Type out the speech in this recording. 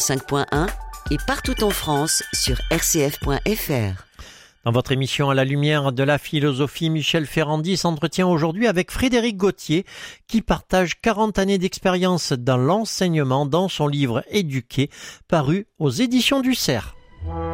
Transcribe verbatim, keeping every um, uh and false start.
cinq point un et partout en France sur r c f point f r. Dans votre émission À la lumière de la philosophie, Michel Ferrandi s'entretient aujourd'hui avec Frédéric Gauthier qui partage quarante années d'expérience dans l'enseignement dans son livre Éduquer, paru aux éditions du Cerf.